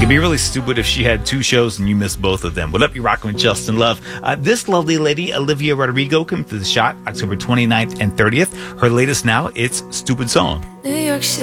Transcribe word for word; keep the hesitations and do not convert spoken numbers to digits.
could be really stupid if she had two shows and you missed both of them. What up, you rocking with Justin Love? Uh, this lovely lady, Olivia Rodrigo, came to the shot October twenty-ninth and thirtieth. Her latest now, it's Stupid Song. New York City.